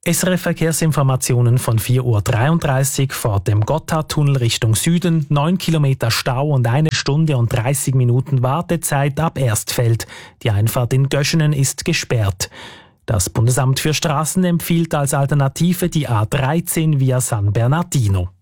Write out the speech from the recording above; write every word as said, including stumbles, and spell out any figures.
S R F-Verkehrsinformationen von vier Uhr dreiunddreißig vor dem Gotthardtunnel Richtung Süden, neun Kilometer Stau und eine Stunde und dreißig Minuten Wartezeit ab Erstfeld. Die Einfahrt in Göschenen ist gesperrt. Das Bundesamt für Straßen empfiehlt als Alternative die A dreizehn via San Bernardino.